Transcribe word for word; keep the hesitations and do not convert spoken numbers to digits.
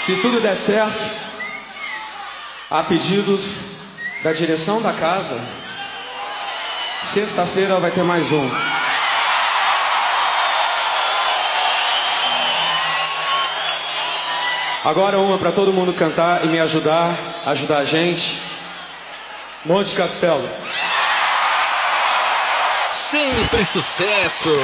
Se tudo der certo, a pedidos da direção da casa, sexta-feira vai ter mais um. Agora uma para todo mundo cantar e me ajudar, ajudar a gente. Monte Castelo. Sempre sucesso!